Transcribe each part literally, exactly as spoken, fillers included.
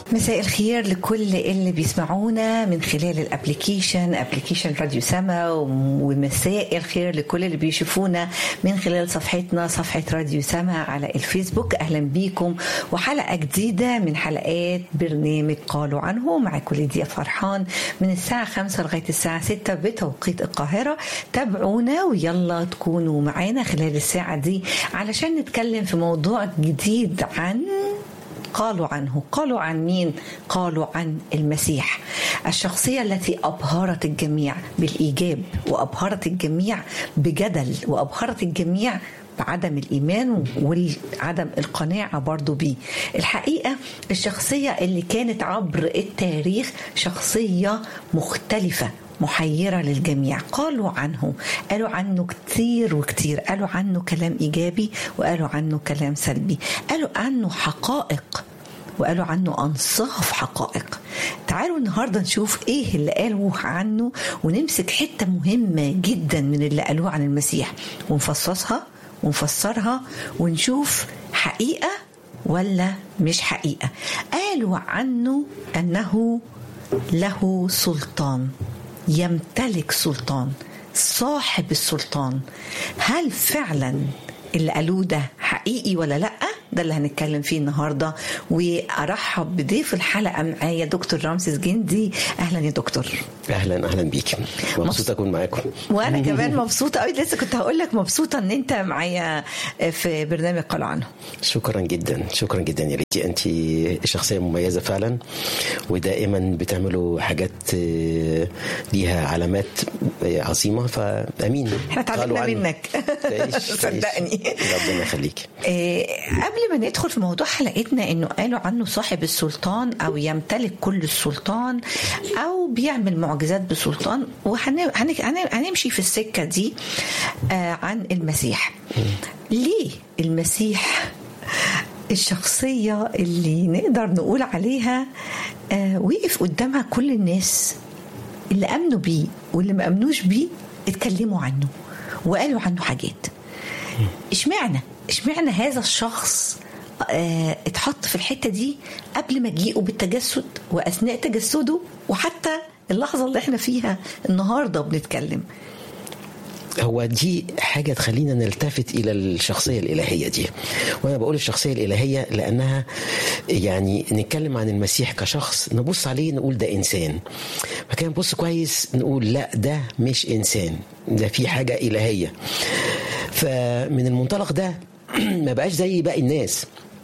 مساء الخير لكل اللي بيسمعونا من خلال الابليكيشن ابليكيشن راديو سما، ومساء الخير لكل اللي بيشوفونا من خلال صفحتنا صفحة راديو سما على الفيسبوك. اهلا بيكم وحلقة جديدة من حلقات برنامج قالوا عنه مع كل دي فرحان من الساعة خمسة لغاية الساعة ستة بتوقيت القاهرة. تابعونا ويلا تكونوا معانا خلال الساعة دي علشان نتكلم في موضوع جديد عن قالوا عنه. قالوا عن مين؟ قالوا عن المسيح، الشخصية التي أبهرت الجميع بالإيجاب وأبهرت الجميع بجدل وأبهرت الجميع بعدم الإيمان وعدم القناعة برضو بيه. الحقيقة الشخصية اللي كانت عبر التاريخ شخصية مختلفة محيرة للجميع. قالوا عنه قالوا عنه كتير وكتير، قالوا عنه كلام إيجابي وقالوا عنه كلام سلبي، قالوا عنه حقائق وقالوا عنه أنصاف حقائق. تعالوا النهاردة نشوف إيه اللي قالوه عنه ونمسك حتة مهمة جدا من اللي قالوه عن المسيح ونفصصها ونفسرها ونشوف حقيقة ولا مش حقيقة. قالوا عنه أنه له سلطان، يمتلك سلطان، صاحب السلطان. هل فعلا اللي قالوه ده حقيقي ولا لأ؟ ده اللي هنتكلم فيه النهاردة. وأرحب بضيف الحلقة معايا دكتور رامسيس جندي. أهلا يا دكتور. أهلا أهلا بيك، مبسوطة أكون معاكم. وأنا كمان مبسوطة أوي، لسه كنت هقول لك مبسوطة أن أنت معايا في برنامج قالوا عنه. شكرا جدا شكرا جدا يا ريتي، أنت شخصية مميزة فعلا ودائما بتعملوا حاجات ليها علامات عظيمة، فأمين. احنا تعلمنا منك صدقني. ربنا يخليك. قبل ما ندخل في موضوع حلقتنا انه قالوا عنه صاحب السلطان او يمتلك كل السلطان او بيعمل معجزات بسلطان، وهنمشي في السكة دي عن المسيح. ليه المسيح الشخصية اللي نقدر نقول عليها وقف قدامها كل الناس اللي امنوا بيه واللي ما امنوش بيه اتكلموا عنه وقالوا عنه حاجات؟ اشمعنى اشمعنى هذا الشخص اه اتحط في الحتة دي قبل مجيئه بالتجسد واثناء تجسده وحتى اللحظة اللي احنا فيها النهاردة بنتكلم؟ هو دي حاجة تخلينا نلتفت إلى الشخصية الإلهية دي. وأنا بقول الشخصية الإلهية لأنها يعني نتكلم عن المسيح كشخص، نبص عليه نقول ده إنسان، فكان نبص كويس نقول لا ده مش إنسان، ده في حاجة إلهية. فمن المنطلق ده ما بقاش زي باقي الناس،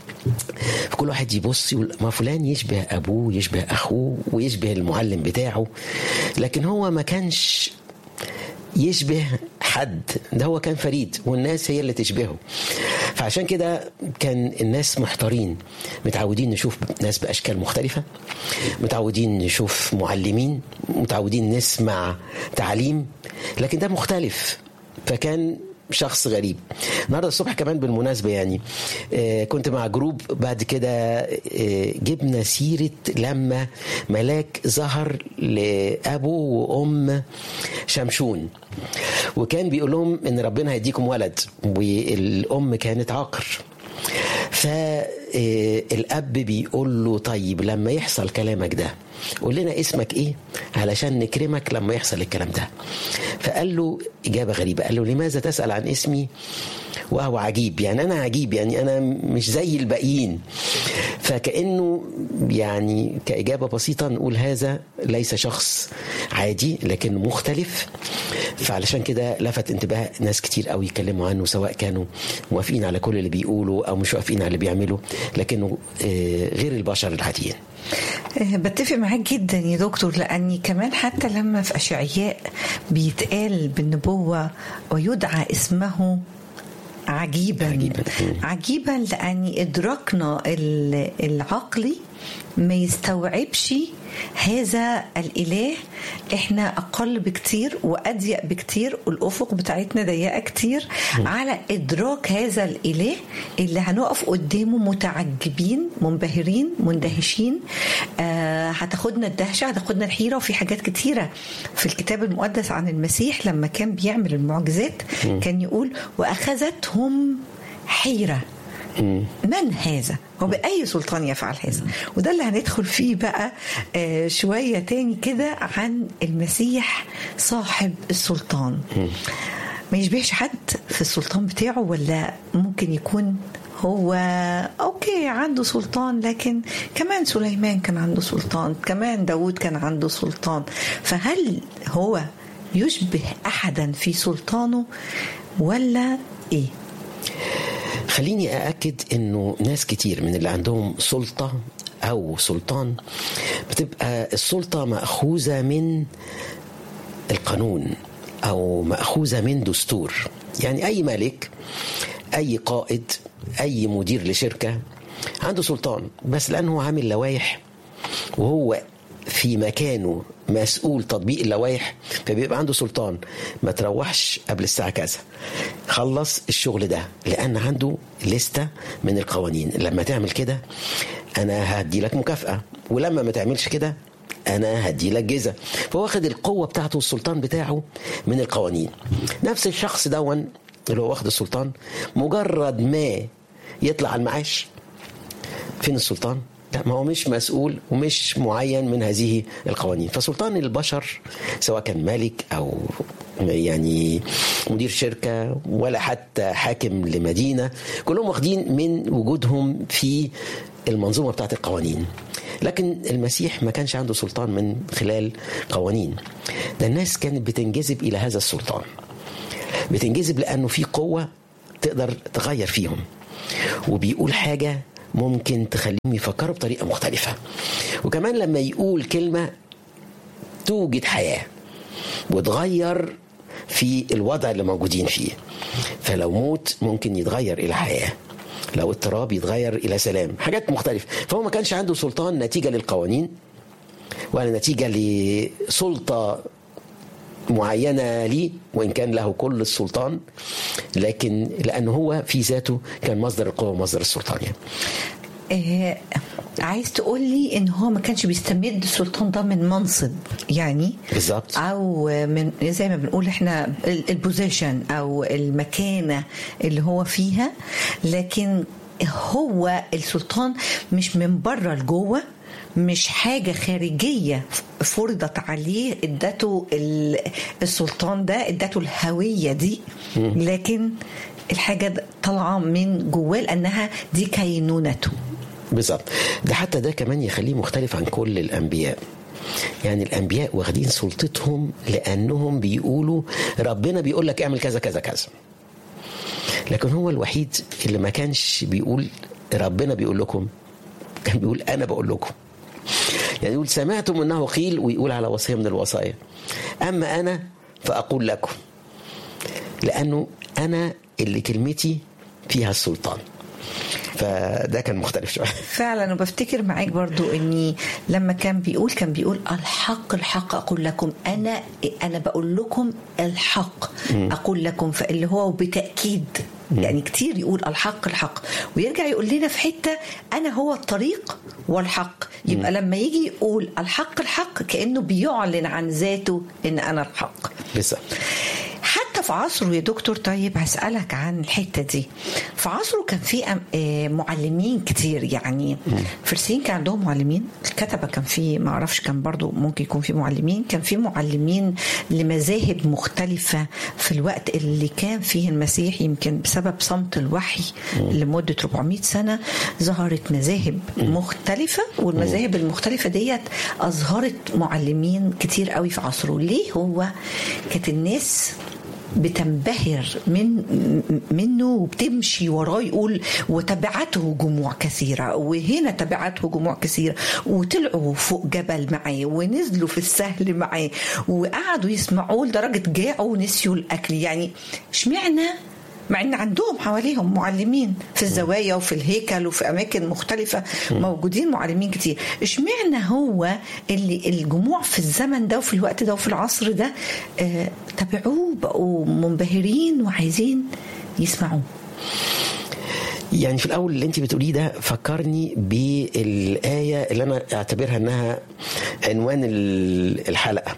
كل واحد يبص يقول ما فلان يشبه أبوه يشبه أخوه ويشبه المعلم بتاعه، لكن هو ما كانش يشبه حد، ده هو كان فريد والناس هي اللي تشبهه. فعشان كده كان الناس محتارين، متعودين نشوف ناس بأشكال مختلفة، متعودين نشوف معلمين، متعودين نسمع تعليم، لكن ده مختلف، فكان شخص غريب. النهارده الصبح كمان بالمناسبة يعني آه كنت مع جروب بعد كده آه جبنا سيرة لما ملاك ظهر لأبو وأم شمشون، وكان بيقول لهم إن ربنا هيديكم ولد، والأم كانت عاقر. فالأب بيقول له طيب لما يحصل كلامك ده قول لنا اسمك ايه علشان نكرمك لما يحصل الكلام ده. فقال له إجابة غريبة، قال له لماذا تسأل عن اسمي وهو عجيب؟ يعني أنا عجيب، يعني أنا مش زي الباقيين. فكأنه يعني كإجابة بسيطة نقول هذا ليس شخص عادي لكن مختلف. فعلشان كده لفت انتباه ناس كتير قوي يتكلموا عنه، سواء كانوا موافقين على كل اللي بيقولوا أو مش موافقين على اللي بيعملوا، لكنه غير البشر العاديين. بتفق معاك جدا يا دكتور، لأني كمان حتى لما في أشعياء بيتقال بالنبوة ويدعى اسمه عجيبا عجيبا, عجيبا لأني إدراكنا العقلي ما يستوعبش هذا الإله. إحنا أقل بكتير وأضيق بكتير، والأفق بتاعتنا ضيقة كتير على إدراك هذا الإله اللي هنقف قدامه متعجبين منبهرين مندهشين. آه هتاخدنا الدهشة، هتاخدنا الحيرة. وفي حاجات كتيرة في الكتاب المقدس عن المسيح لما كان بيعمل المعجزات كان يقول وأخذتهم حيرة من هذا وبأي سلطان يفعل هذا؟ وده اللي هندخل فيه بقى شوية تاني كده عن المسيح صاحب السلطان. ما يشبهش حد في السلطان بتاعه، ولا ممكن يكون هو أوكي عنده سلطان، لكن كمان سليمان كان عنده سلطان، كمان داود كان عنده سلطان. فهل هو يشبه أحدا في سلطانه ولا إيه؟ خليني أأكد إنه ناس كتير من اللي عندهم سلطة أو سلطان بتبقى السلطة مأخوذة من القانون أو مأخوذة من دستور. يعني أي ملك، أي قائد، أي مدير لشركة عنده سلطان، بس لأنه عامل لوائح وهو في مكانه مسؤول تطبيق اللوائح فبيبقى عنده سلطان. ما تروحش قبل الساعة كذا، خلص الشغل ده، لأن عنده لستة من القوانين. لما تعمل كده أنا هدي لك مكافأة، ولما ما تعملش كده أنا هدي لك جزء. فواخد القوة بتاعته والسلطان بتاعه من القوانين. نفس الشخص دون اللي هو واخد السلطان، مجرد ما يطلع على المعاش، فين السلطان؟ لا، ما هو مش مسؤول ومش معين من هذه القوانين. فسلطان البشر سواء كان ملك أو يعني مدير شركة ولا حتى حاكم لمدينة، كلهم واخدين من وجودهم في المنظومة بتاعت القوانين. لكن المسيح ما كانش عنده سلطان من خلال قوانين، ده الناس كانت بتنجذب إلى هذا السلطان، بتنجذب لأنه في قوة تقدر تغير فيهم، وبيقول حاجة ممكن تخليهم يفكروا بطريقة مختلفة، وكمان لما يقول كلمة توجد حياة وتغير في الوضع اللي موجودين فيه. فلو موت ممكن يتغير إلى حياة، لو اضطراب يتغير إلى سلام، حاجات مختلفة. فهو ما كانش عنده سلطان نتيجة للقوانين ولا نتيجة لسلطة معينة ليه، وإن كان له كل السلطان، لكن لأنه هو في ذاته كان مصدر القوة ومصدر السلطان. يعني إيه عايز تقول لي إن هو ما كانش بيستمد السلطان ده من منصب، يعني بالظبط، أو من زي ما بنقول إحنا البوزيشن أو المكانة اللي هو فيها، لكن هو السلطان مش من بره لجوه، مش حاجة خارجية فرضت عليه ادته السلطان ده، ادته الهوية دي، لكن الحاجة طالعة من جواه لأنها دي كينونته. بالظبط. ده حتى ده كمان يخليه مختلف عن كل الأنبياء. يعني الأنبياء واخدين سلطتهم لأنهم بيقولوا ربنا بيقول لك اعمل كذا كذا كذا، لكن هو الوحيد اللي ما كانش بيقول ربنا بيقول لكم، كان بيقول أنا بقول لكم. يعني يقول سمعتم أنه قيل، ويقول على وصية من الوصايا، أما أنا فأقول لكم، لأنه أنا اللي كلمتي فيها السلطان. فده كان مختلف شوية فعلا. وبفتكر معاك برضو اني لما كان بيقول كان بيقول الحق الحق اقول لكم، انا انا بقول لكم الحق اقول لكم، فاللي هو بتأكيد يعني كتير يقول الحق الحق، ويرجع يقول لنا في حتة أنا هو الطريق والحق. يبقى م. لما يجي يقول الحق الحق كأنه بيعلن عن ذاته إن أنا الحق. بالظبط. حتى في عصره يا دكتور، طيب هسألك عن الحتة دي. في عصره كان في معلمين كتير، يعني فرسين كان عندهم معلمين، الكتبة كان في، ما أعرفش كان برضو ممكن يكون في معلمين، كان في معلمين لمذاهب مختلفة في الوقت اللي كان فيه المسيح. يمكن بسبب صمت الوحي لمدة أربعمائة سنة ظهرت مذاهب مختلفة، والمذاهب المختلفة ديت أظهرت معلمين كتير قوي في عصره. ليه هو كانت الناس بتنبهر من منه وبتمشي وراه؟ يقول وتبعته جموع كثيرة، وهنا تبعته جموع كثيرة، وطلعوا فوق جبل معاه ونزلوا في السهل معاه وقعدوا يسمعوا لدرجة جاعوا ونسيوا الأكل. يعني اشمعنى مع ان عندهم حواليهم معلمين في الزوايا وفي الهيكل وفي اماكن مختلفه موجودين معلمين كتير، اشمعنى هو اللي الجموع في الزمن ده وفي الوقت ده وفي العصر ده اه تبعوه، بقوا منبهرين وعايزين يسمعوه؟ يعني في الأول اللي انت بتقوليه ده فكرني بالآية اللي أنا أعتبرها أنها عنوان الحلقة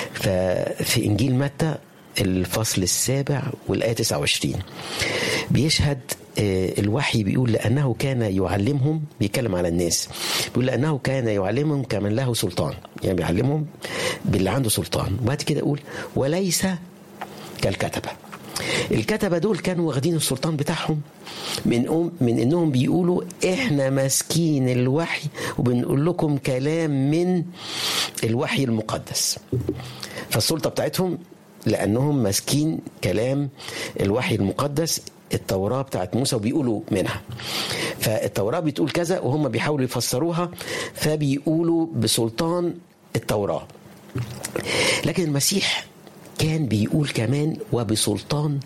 في إنجيل متى الفصل السابع والآية تسعة وعشرين. بيشهد الوحي بيقول لأنه كان يعلمهم، بيتكلم على الناس، بيقول لأنه كان يعلمهم كمن له سلطان، يعني بيعلمهم باللي عنده سلطان. وبعد كده يقول وليس كالكتبة. الكتبة دول كانوا واخدين السلطان بتاعهم من أم من إنهم بيقولوا إحنا ماسكين الوحي وبنقول لكم كلام من الوحي المقدس. فالسلطة بتاعتهم لأنهم ماسكين كلام الوحي المقدس، التوراة بتاعت موسى، وبيقولوا منها. فالتوراة بتقول كذا وهم بيحاولوا يفسروها، فبيقولوا بسلطان التوراة. لكن المسيح كان بيقول كمان وبسلطان،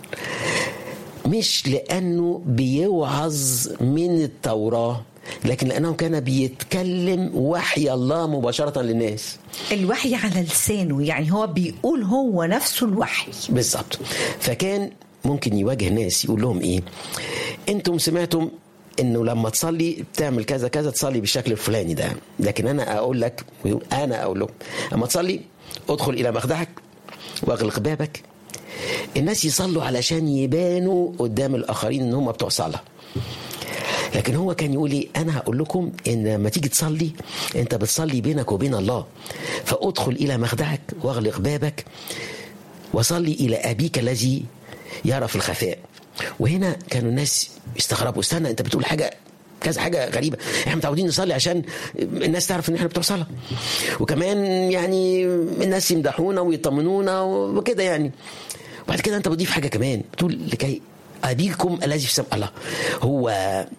مش لأنه بيوعظ من التوراة، لكن لأنه كان بيتكلم وحي الله مباشرة للناس. الوحي على لسانه، يعني هو بيقول هو نفسه الوحي بالضبط. فكان ممكن يواجه ناس يقول لهم إيه، أنتم سمعتم إنه لما تصلي تعمل كذا كذا، تصلي بالشكل الفلاني ده، لكن أنا أقول لك، أنا أقول لكم أما تصلي ادخل إلى مخدعك واغلق بابك. الناس يصلوا علشان يبانوا قدام الآخرين إن هم بتوع صلاة، لكن هو كان يقول لي أنا هقول لكم إن لما تيجي تصلي أنت بتصلي بينك وبين الله، فأدخل إلى مخدعك واغلق بابك وصلي إلى أبيك الذي يرى في الخفاء. وهنا كانوا الناس يستغربوا، استنى أنت بتقول حاجة كذا حاجة غريبة، احنا متعودين نصلي عشان الناس تعرف ان احنا بتوع صلاة، وكمان يعني الناس يمدحونا ويطمنونا وكده يعني. وبعد كده انت بتضيف حاجة كمان، بتقول لكي أبيكم الذي في السماء. الله، هو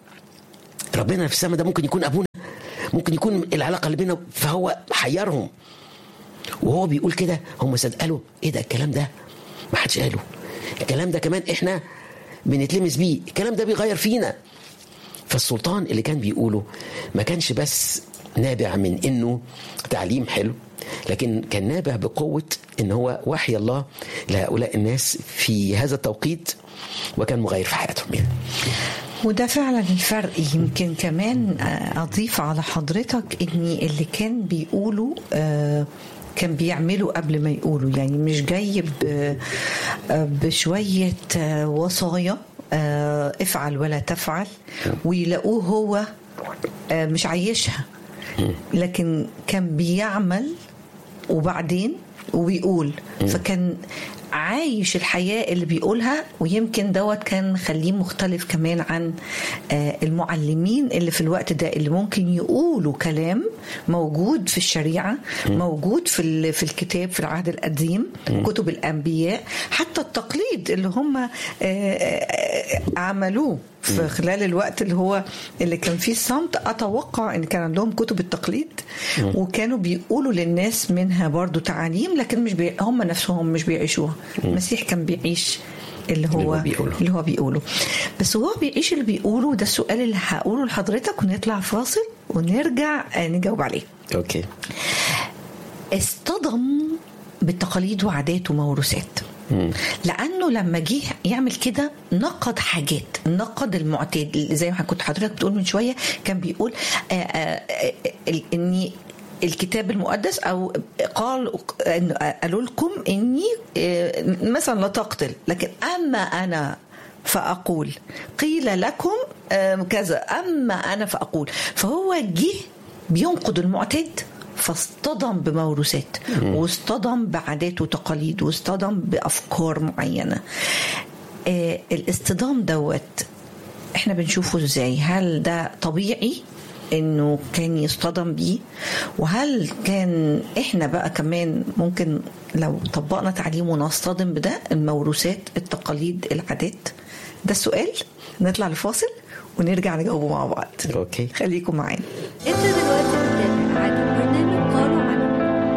ربنا في السماء ده ممكن يكون أبونا، ممكن يكون العلاقة اللي بيننا، فهو حيرهم وهو بيقول كده. هم صدقوا ايه ده الكلام ده، ما حدش قاله الكلام ده، كمان احنا بنتلمس بيه، الكلام ده بيغير فينا. فالسلطان اللي كان بيقوله ما كانش بس نابع من انه تعليم حلو، لكن كان نابع بقوة ان هو وحي الله لهؤلاء الناس في هذا التوقيت، وكان مغير في حياتهم يعني. وده فعلا الفرق. يمكن كمان أضيف على حضرتك إن اللي كان بيقولوا آه كان بيعملوا قبل ما يقولوا، يعني مش جاي بشوية وصايا افعل ولا تفعل ويلاقوه هو مش عايشها، لكن كان بيعمل وبعدين وبيقول. فكان عايش الحياة اللي بيقولها، ويمكن دوت كان خليه مختلف كمان عن المعلمين اللي في الوقت ده، اللي ممكن يقولوا كلام موجود في الشريعة، موجود في في الكتاب في العهد القديم، كتب الأنبياء، حتى التقليد اللي هم عملوه في خلال الوقت اللي هو اللي كان فيه الصمت. أتوقع إن كان عندهم كتب التقليد وكانوا بيقولوا للناس منها برضو تعاليم، لكن مش بي... هم نفسهم مش بيعيشوها. المسيح كان بيعيش اللي هو اللي هو بيقوله, اللي هو بيقوله. بس هو بيعيش اللي بيقوله. ده السؤال اللي هقوله لحضرتك، ونطلع فاصل ونرجع نجاوب عليه. أوكي. اصطدم بالتقاليد وعادات وموروثات، لأنه لما جه يعمل كده نقد حاجات، نقد المعتاد. زي ما كنت حضرتك بتقول من شوية، كان بيقول آآ آآ إني الكتاب المقدس، أو قال قالوا لكم إني مثلا لا تقتل، لكن أما أنا فأقول قيل لكم كذا، أما أنا فأقول. فهو جه بينقد المعتاد، فاصطدم بموروثات، واصطدم بعادات وتقاليد، واصطدم بأفكار معينة. آه الاصطدام دوت احنا بنشوفه ازاي؟ هل ده طبيعي انه كان يصطدم بيه؟ وهل كان احنا بقى كمان ممكن لو طبقنا تعليم ونصطدم بده، الموروثات، التقاليد، العادات؟ ده السؤال. نطلع لفاصل ونرجع نجاوبه مع بعض. اوكي، خليكم معانا. انت دلوقتي بتتابع